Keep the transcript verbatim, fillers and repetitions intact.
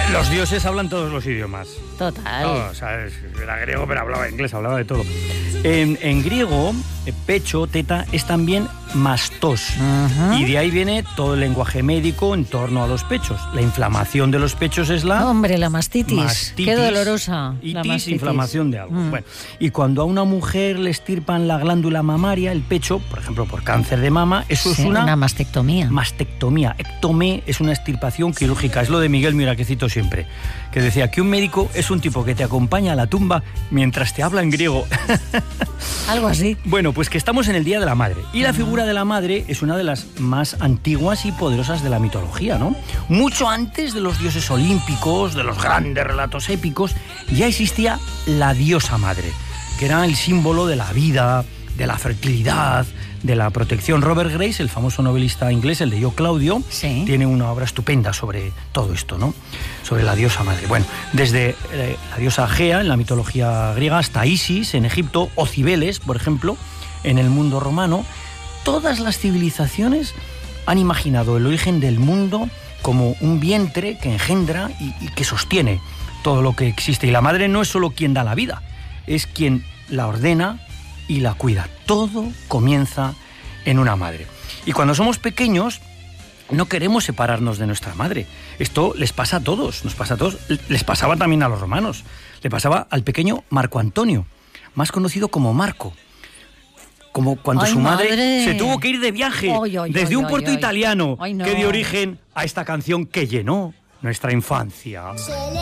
Los dioses hablan todos los idiomas. Total. No, o sea, era griego, pero hablaba inglés, hablaba de todo. En, en griego, pecho, teta, es también mastos. Uh-huh. Y de ahí viene todo el lenguaje médico en torno a los pechos. La inflamación de los pechos es la... Hombre, la mastitis. mastitis Qué dolorosa. Itis, la mastitis. Inflamación de algo. Mm. Bueno, y cuando a una mujer le extirpan la glándula mamaria, el pecho, por ejemplo, por cáncer de mama, eso sí, es una... una mastectomía. Mastectomía. Ectomé es una extirpación quirúrgica. Es lo de Miguel Mira, que cito siempre, que decía que un médico es un tipo que te acompaña a la tumba mientras te habla en griego. Algo así. Bueno, pues que estamos en el Día de la Madre. Y la figura de la madre es una de las más antiguas y poderosas de la mitología, ¿no? Mucho antes de los dioses olímpicos, de los grandes relatos épicos, ya existía la diosa madre, que era el símbolo de la vida, de la fertilidad, de la protección. Robert Grace, el famoso novelista inglés, el de Yo, Claudio, sí. tiene una obra estupenda sobre todo esto, ¿no? Sobre la diosa madre. Bueno, desde eh, la diosa Gea en la mitología griega hasta Isis en Egipto, o Cibeles, por ejemplo, en el mundo romano, todas las civilizaciones han imaginado el origen del mundo como un vientre que engendra y, y que sostiene todo lo que existe. Y la madre no es solo quien da la vida, es quien la ordena y la cuida. Todo comienza en una madre. Y cuando somos pequeños, no queremos separarnos de nuestra madre. Esto les pasa a todos, nos pasa a todos. Les pasaba también a los romanos. Le pasaba al pequeño Marco Antonio, más conocido como Marco. Como cuando ¡Ay, su madre, madre! se tuvo que ir de viaje ¡Ay, ay, desde ay, un ay, puerto ay. italiano Ay, no. que dio origen a esta canción que llenó nuestra infancia.